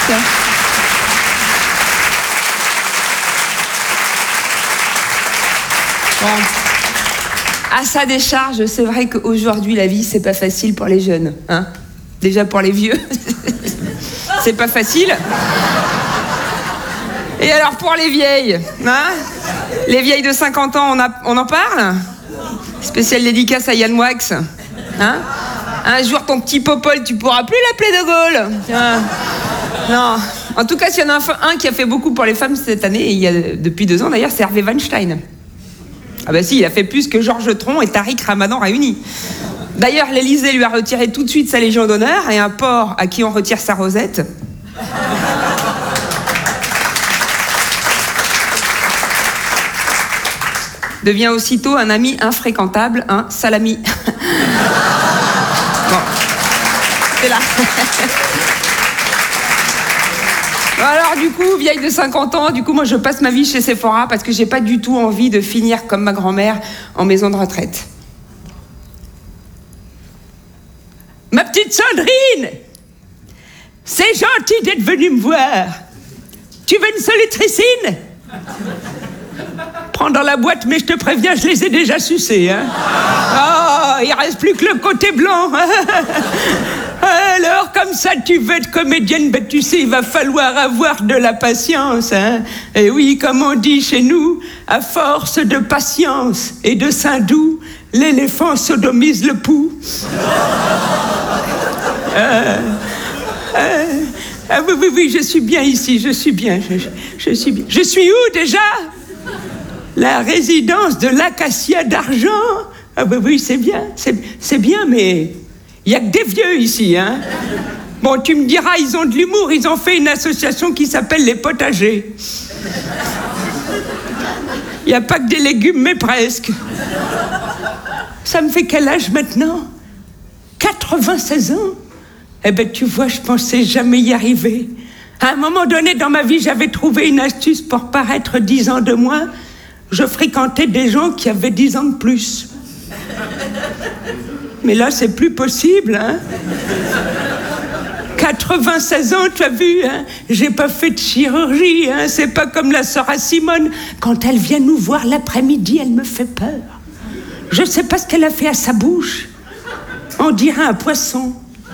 Tiens. Bon. À sa décharge, c'est vrai qu'aujourd'hui, la vie, c'est pas facile pour les jeunes. Hein. Déjà pour les vieux, c'est pas facile. Et alors pour les vieilles, hein, les vieilles de 50 ans, on en parle. Spéciale dédicace à Yann Moix. Hein, un jour, ton petit Popol, tu pourras plus l'appeler De Gaulle. Non. En tout cas, s'il y en a un qui a fait beaucoup pour les femmes cette année, et depuis 2 ans d'ailleurs, c'est Hervé Weinstein. Ah bah si, il a fait plus que Georges Tron et Tariq Ramadan réunis. D'ailleurs, l'Élysée lui a retiré tout de suite sa Légion d'honneur et un porc à qui on retire sa rosette. Devient aussitôt un ami infréquentable, un salami. Bon, c'est là. Alors du coup, vieille de 50 ans, moi je passe ma vie chez Sephora parce que j'ai pas du tout envie de finir comme ma grand-mère en maison de retraite. Ma petite Sandrine, c'est gentil d'être venue me voir. Tu veux une solitrécine ? Prends dans la boîte, mais je te préviens, je les ai déjà sucés. Hein. Oh, il reste plus que le côté blanc. Alors, comme ça, tu veux être comédienne, ben tu sais, il va falloir avoir de la patience. Hein. Et oui, comme on dit chez nous, à force de patience et de sein doux, l'éléphant sodomise le pouls. Oui, je suis bien ici, je suis bien. Je suis bien. Je suis où déjà ? La résidence de l'Acacia d'Argent. Ah oui, c'est bien, c'est bien, mais il n'y a que des vieux ici, hein. Bon, tu me diras, ils ont de l'humour, ils ont fait une association qui s'appelle les potagers. Il n'y a pas que des légumes, mais presque. Ça me fait quel âge maintenant ? 96 ans ? Eh ben, tu vois, je pensais jamais y arriver. À un moment donné dans ma vie, j'avais trouvé une astuce pour paraître 10 ans de moins. Je fréquentais des gens qui avaient 10 ans de plus. Mais là, c'est plus possible, hein. 96 ans, tu as vu, hein. J'ai pas fait de chirurgie, hein. C'est pas comme la sœur à Simone. Quand elle vient nous voir l'après-midi, elle me fait peur. Je sais pas ce qu'elle a fait à sa bouche. On dirait un poisson.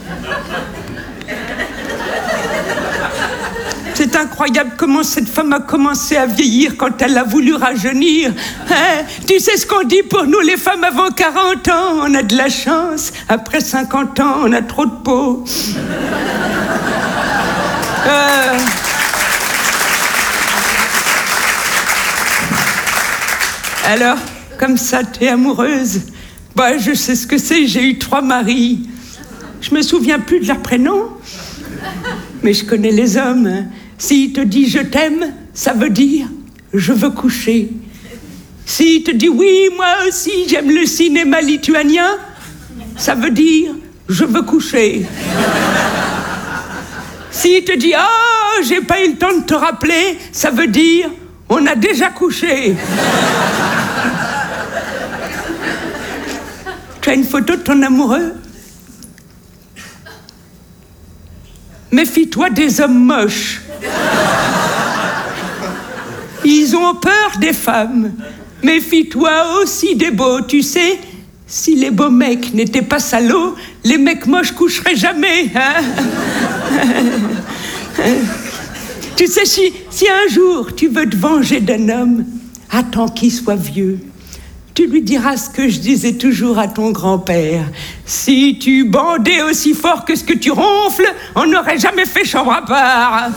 C'est incroyable comment cette femme a commencé à vieillir quand elle a voulu rajeunir. Hein? Tu sais ce qu'on dit pour nous les femmes avant 40 ans, on a de la chance. Après 50 ans, on a trop de peau. Alors, comme ça, t'es amoureuse? Bah, je sais ce que c'est, j'ai eu 3 maris. Je me souviens plus de leur prénom. Mais je connais les hommes. Hein. S'il te dit « je t'aime », ça veut dire « je veux coucher ». S'il te dit « oui, moi aussi, j'aime le cinéma lituanien », ça veut dire « je veux coucher ». S'il te dit « oh, j'ai pas eu le temps de te rappeler », ça veut dire « on a déjà couché ». Tu as une photo de ton amoureux ? Méfie-toi des hommes moches. Ils ont peur des femmes. Méfie-toi aussi des beaux. Tu sais, si les beaux mecs n'étaient pas salauds, les mecs moches coucheraient jamais. Hein. Tu sais, si un jour tu veux te venger d'un homme, attends qu'il soit vieux. Tu lui diras ce que je disais toujours à ton grand-père. Si tu bandais aussi fort que ce que tu ronfles, on n'aurait jamais fait chambre à part.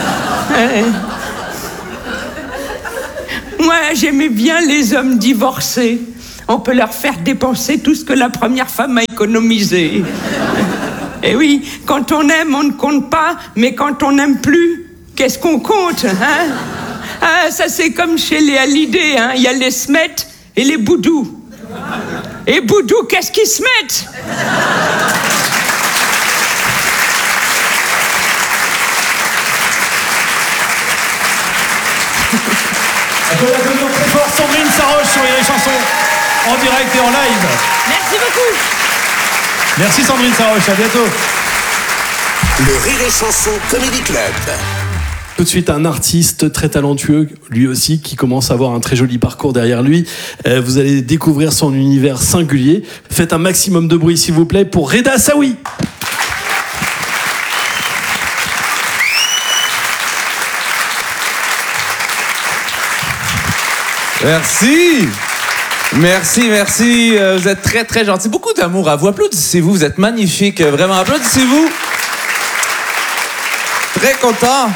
Moi, j'aimais bien les hommes divorcés. On peut leur faire dépenser tout ce que la première femme a économisé. Et oui, quand on aime, on ne compte pas, mais quand on n'aime plus, qu'est-ce qu'on compte, hein? Ah, ça c'est comme chez les Hallyday, hein. Il y a les Smet et les Boudou. Et Boudou, qu'est-ce qu'ils se mettent? On peut l'applaudir très fort, Sandrine Saroche sur les chansons en direct et en live. Merci beaucoup. Merci Sandrine Saroche, à bientôt. Le Rire et Chanson Comedy Club. Tout de suite, un artiste très talentueux, lui aussi, qui commence à avoir un très joli parcours derrière lui. Vous allez découvrir son univers singulier. Faites un maximum de bruit, s'il vous plaît, pour Reda Saoui. Merci. Merci. Vous êtes très, très gentils. Beaucoup d'amour à vous. Applaudissez-vous. Vous êtes magnifiques. Vraiment, applaudissez-vous. Très content.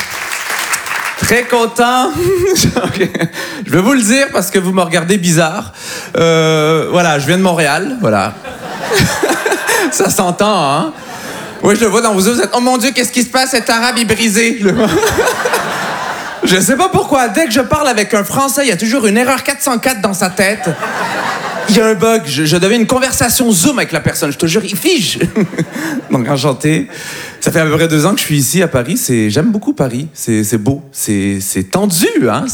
Okay. Je vais vous le dire parce que vous me regardez bizarre. Voilà, je viens de Montréal. Voilà. Ça s'entend, hein? Oui, je le vois dans vos yeux. Vous êtes, oh mon Dieu, qu'est-ce qui se passe? Cet arabe est brisé. Je sais pas pourquoi, dès que je parle avec un Français, il y a toujours une erreur 404 dans sa tête. Il y a un bug. Je devais une conversation Zoom avec la personne. Je te jure, il fige. Donc, enchanté. Ça fait à peu près 2 ans que je suis ici à Paris. J'aime beaucoup Paris. C'est beau. C'est tendu, hein.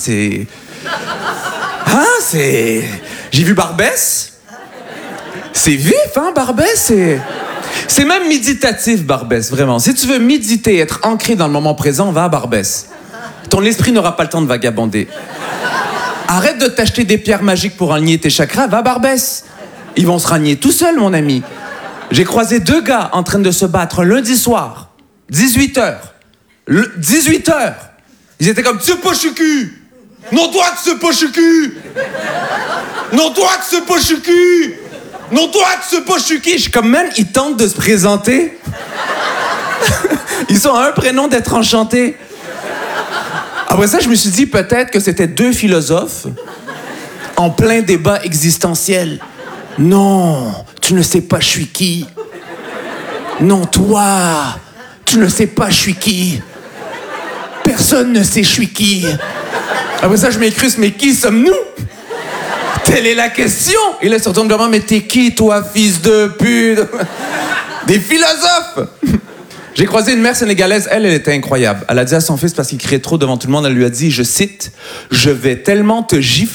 J'ai vu Barbès. C'est vif, hein, Barbès. C'est même méditatif, Barbès, vraiment. Si tu veux méditer, être ancré dans le moment présent, va à Barbès. Ton esprit n'aura pas le temps de vagabonder. Arrête de t'acheter des pierres magiques pour aligner tes chakras, va à Barbès. Ils vont se ranier tout seuls, mon ami. J'ai croisé 2 gars en train de se battre un lundi soir, 18h. 18h. Ils étaient comme, tu pas cul. Non, toi, tu pas cul. Non, toi, tu pas cul. Non, toi, tu pas cul. Je suis comme, man, ils tentent de se présenter. Ils sont à un prénom d'être enchantés. Après ça, je me suis dit peut-être que c'était 2 philosophes en plein débat existentiel. Non, tu ne sais pas je suis qui. Non, toi, tu ne sais pas je suis qui. Personne ne sait je suis qui. Après ça, je m'écruse, mais qui sommes-nous? Telle est la question. Et là, ils se retournent vers moi, mais t'es qui, toi, fils de pute? Des philosophes. J'ai croisé une mère sénégalaise, elle était incroyable. Elle a dit à son fils, parce qu'il criait trop devant tout le monde, elle lui a dit, je cite, « Je vais tellement te gifler. »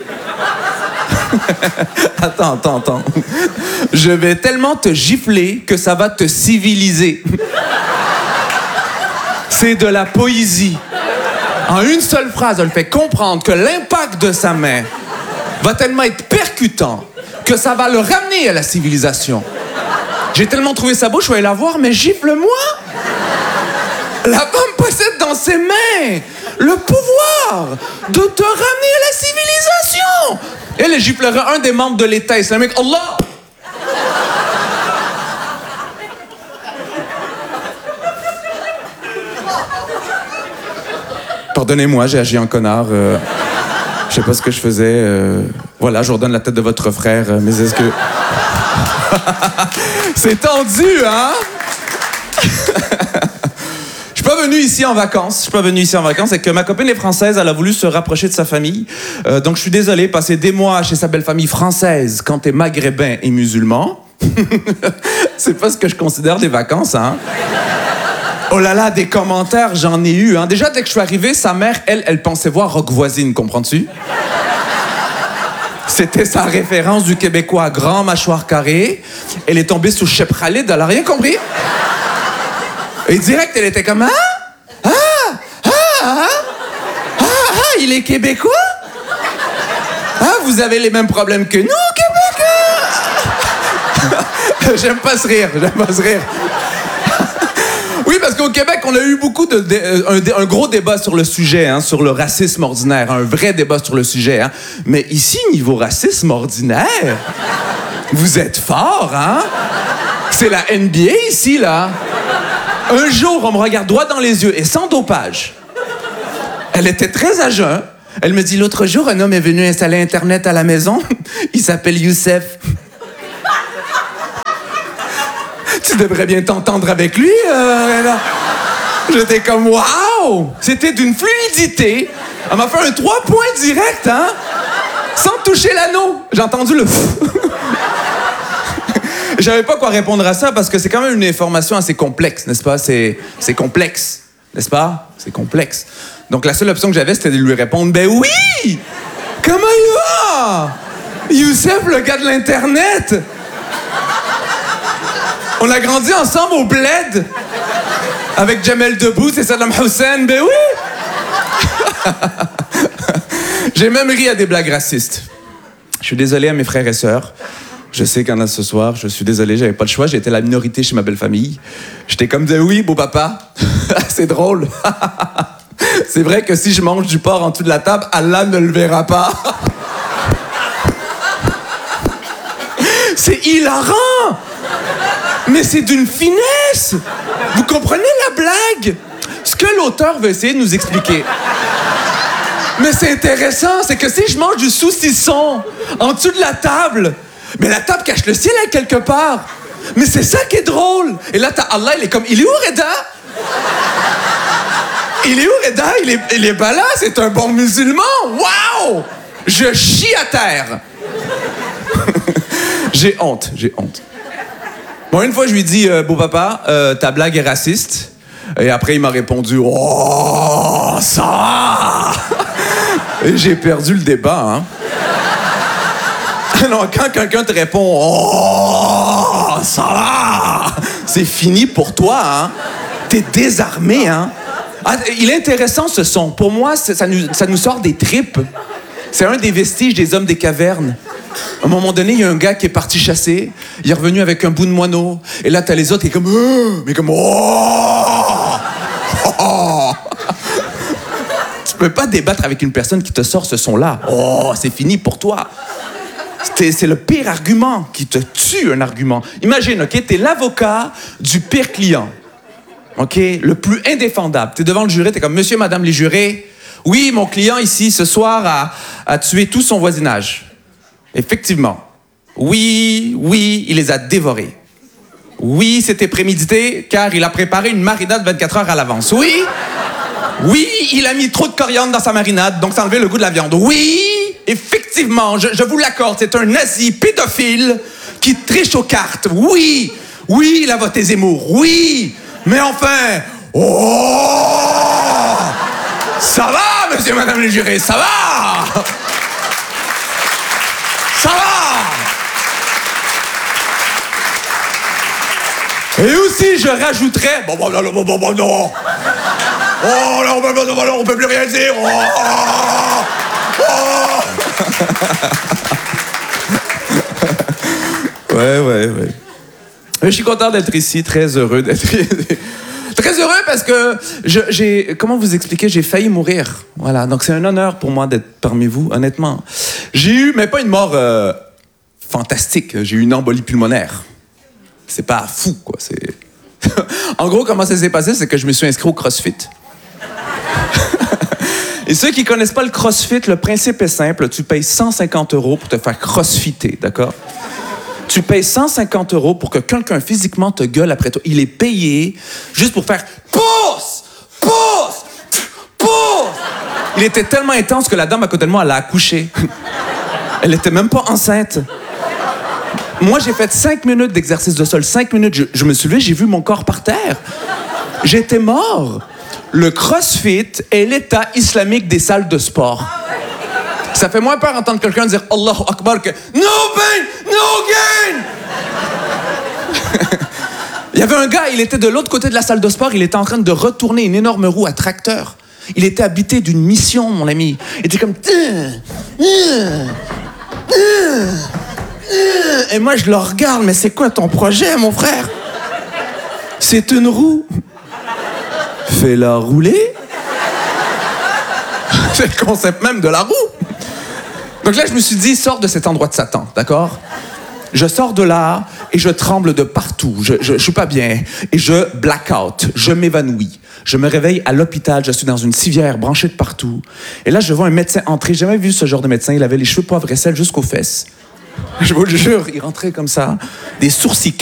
Attends. « Je vais tellement te gifler que ça va te civiliser. » C'est de la poésie. En une seule phrase, elle fait comprendre que l'impact de sa mère va tellement être percutant que ça va le ramener à la civilisation. J'ai tellement trouvé ça beau, je suis allé la voir, mais gifle-moi! La femme possède dans ses mains le pouvoir de te ramener à la civilisation! Elle giflerait un des membres de l'État islamique. Allah! Pardonnez-moi, j'ai agi en connard. Je sais pas ce que je faisais. Voilà, je vous redonne la tête de votre frère. Mais est-ce que... C'est tendu, hein? Je suis pas venu ici en vacances. C'est que ma copine est française. Elle a voulu se rapprocher de sa famille. Donc, je suis désolé. Passer des mois chez sa belle famille française quand t'es maghrébin et musulman, c'est pas ce que je considère des vacances, hein? Oh là là, des commentaires, j'en ai eu, hein? Déjà, dès que je suis arrivé, sa mère, elle pensait voir Rock Voisine, comprends-tu? C'était sa référence du Québécois grand, mâchoire carrée. Elle est tombée sous Chep Khalid, elle a rien compris. Et direct, elle était comme, il est Québécois? Ah, vous avez les mêmes problèmes que nous, Québec? J'aime pas ce rire. Oui, parce qu'au Québec, on a eu beaucoup un gros débat sur le sujet, hein, sur le racisme ordinaire, un vrai débat sur le sujet. Hein. Mais ici, niveau racisme ordinaire, vous êtes fort, hein? C'est la NBA ici, là. Un jour, on me regarde droit dans les yeux et sans dopage. Elle était très à jeun. Elle me dit, l'autre jour, un homme est venu installer Internet à la maison. Il s'appelle Youssef. Tu devrais bien t'entendre avec lui. J'étais comme, waouh! C'était d'une fluidité. Elle m'a fait un 3 points direct, hein? Sans toucher l'anneau. J'ai entendu le... J'avais pas quoi répondre à ça parce que c'est quand même une information assez complexe, n'est-ce pas? C'est complexe, n'est-ce pas? C'est complexe. Donc la seule option que j'avais, c'était de lui répondre, ben oui! Comment il va? Youssef, le gars de l'Internet! On a grandi ensemble au bled. Avec Jamel Debbouze et Saddam Hussein, ben oui! J'ai même ri à des blagues racistes. Je suis désolé à mes frères et sœurs. Je sais qu'il y en a ce soir. Je suis désolé, j'avais pas le choix. J'étais la minorité chez ma belle famille. J'étais comme de oui, beau papa. C'est drôle. C'est vrai que si je mange du porc en dessous de la table, Allah ne le verra pas. C'est hilarant! Mais c'est d'une finesse! Vous comprenez la blague? Ce que l'auteur veut essayer de nous expliquer. Mais c'est intéressant, c'est que si je mange du saucisson en dessous de la table, mais la table cache le ciel à quelque part. Mais c'est ça qui est drôle. Et là, t'as Allah, il est comme, il est où Reda? Il est où Reda? Il est pas là, c'est un bon musulman. Waouh! Je chie à terre. J'ai honte. Bon, une fois, je lui ai dit, beau papa, ta blague est raciste. Et après, il m'a répondu, oh, ça va! Et j'ai perdu le débat, hein. Non, quand quelqu'un te répond, oh, ça va! C'est fini pour toi, hein. T'es désarmé, hein. Ah, il est intéressant, ce son. Pour moi, ça nous sort des tripes. C'est un des vestiges des hommes des cavernes. À un moment donné, il y a un gars qui est parti chasser. Il est revenu avec un bout de moineau. Et là, t'as les autres qui sont comme... mais comme... Oh! Oh! Tu peux pas débattre avec une personne qui te sort ce son-là. Oh, c'est fini pour toi. C'est le pire argument qui te tue, un argument. Imagine, OK, t'es l'avocat du pire client. OK? Le plus indéfendable. T'es devant le juré, t'es comme, monsieur, madame les jurés, oui, mon client ici, ce soir, a tué tout son voisinage. Effectivement. Oui, il les a dévorés. Oui, c'était prémédité, car il a préparé une marinade 24 heures à l'avance. Oui, il a mis trop de coriandre dans sa marinade, donc ça a enlevé le goût de la viande. Oui, effectivement, je vous l'accorde, c'est un nazi pédophile qui triche aux cartes. Oui, il a voté Zemmour. Oui, mais enfin... Oh! Ça va, monsieur, madame les jurés, ça va! Ça va! Et aussi, je rajouterais... Bon, non! Oh, là, on peut plus rien dire! Ouais. Je suis content d'être ici, très heureux d'être ici. Très heureux parce que j'ai... Comment vous expliquer? J'ai failli mourir. Voilà, donc c'est un honneur pour moi d'être parmi vous, honnêtement. J'ai eu, mais pas une mort fantastique, j'ai eu une embolie pulmonaire. C'est pas fou, quoi. C'est... En gros, comment ça s'est passé, c'est que je me suis inscrit au CrossFit. Et ceux qui connaissent pas le CrossFit, le principe est simple. Tu payes 150 € pour te faire crossfitter, d'accord? Tu payes 150 € pour que quelqu'un physiquement te gueule après toi. Il est payé juste pour faire « Pousse! Pousse! Pousse! » Il était tellement intense que la dame à côté de moi, elle a accouché. Elle était même pas enceinte. Moi, j'ai fait 5 minutes d'exercice de sol. 5 minutes, je me suis levé, j'ai vu mon corps par terre. J'étais mort. Le CrossFit est l'état islamique des salles de sport. Ça fait moins peur d'entendre quelqu'un dire « Allahu Akbar » que « No pain, no gain » Il y avait un gars, il était de l'autre côté de la salle de sport, il était en train de retourner une énorme roue à tracteur. Il était habité d'une mission, mon ami. Il était comme... Et moi, je le regarde, mais c'est quoi ton projet, mon frère? C'est une roue. Fais-la rouler. C'est le concept même de la roue. Donc là, je me suis dit, sors de cet endroit de Satan, d'accord? Je sors de là et je tremble de partout. Je suis pas bien. Et je black out. Je m'évanouis. Je me réveille à l'hôpital. Je suis dans une civière branchée de partout. Et là, je vois un médecin entrer. J'ai jamais vu ce genre de médecin. Il avait les cheveux poivre et sel jusqu'aux fesses. Je vous le jure, il rentrait comme ça, des sourcils